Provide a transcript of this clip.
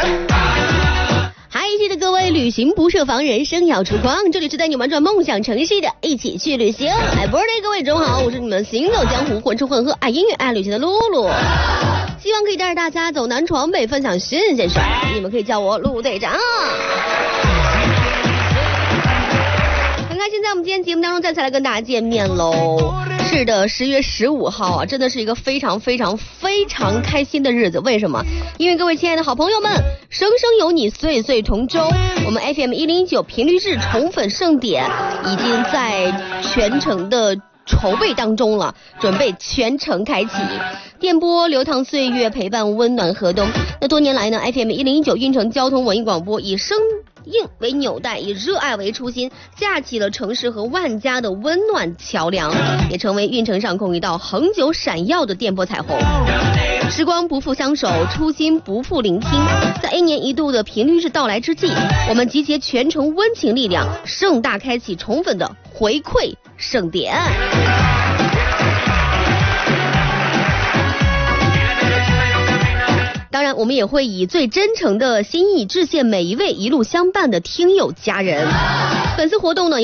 嗨，亲爱的各位，旅行不设防，人生要出光，这里是带你玩转梦想城市的一起去旅行。哎，不是的，各位中午好，我是你们行走江湖、浑吃混喝、爱音乐、爱旅行的露露，希望可以带着大家走南闯北，分享新鲜事。你们可以叫我陆队长。很开心在我们今天节目当中再次来跟大家见面喽。是的，10月15号啊，真的是一个非常开心的日子。为什么？因为各位亲爱的好朋友们，生生有你，岁岁同舟，我们 FM109频率日宠粉盛典已经在全程的筹备当中了，准备全程开启。电波流淌岁月，陪伴温暖河东。那多年来呢 FM109运城交通文艺广播以生硬为纽带，以热爱为初心，架起了城市和万家的温暖桥梁，也成为运城上空一道恒久闪耀的电波彩虹。时光不负相守，初心不负聆听。在1年1度的频率日到来之际，我们集结全城温情力量，盛大开启宠粉的回馈盛典。当然，我们也会以最真诚的心意致谢每一位一路相伴的听友家人。本次活动呢，